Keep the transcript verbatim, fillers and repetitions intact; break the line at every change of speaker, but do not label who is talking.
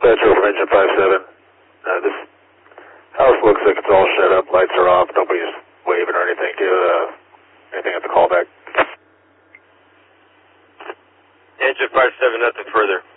Central from engine five seven. Uh, this house looks like it's all shut up, lights are off, nobody's waving or anything. Give uh, anything at the callback.
Engine five seven, nothing further.